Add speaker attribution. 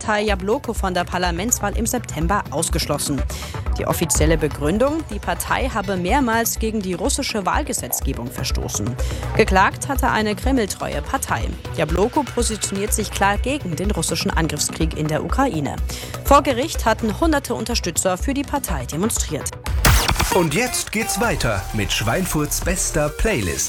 Speaker 1: Partei Jabloko von der Parlamentswahl im September ausgeschlossen. Die offizielle Begründung: die Partei habe mehrmals gegen die russische Wahlgesetzgebung verstoßen. Geklagt hatte eine kremltreue Partei. Jabloko positioniert sich klar gegen den russischen Angriffskrieg in der Ukraine. Vor Gericht hatten hunderte Unterstützer für die Partei demonstriert.
Speaker 2: Und jetzt geht's weiter mit Schweinfurts bester Playlist.